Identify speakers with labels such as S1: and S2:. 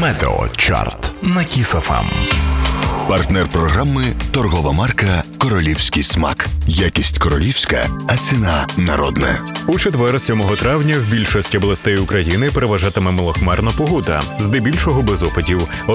S1: Метеочарт на Kiss FM.
S2: Партнер програми – торгова марка «Королівський смак». Якість королівська, а ціна народна.
S3: У четвер, 7 травня, в більшості областей України переважатиме малохмарна погода, здебільшого без опадів.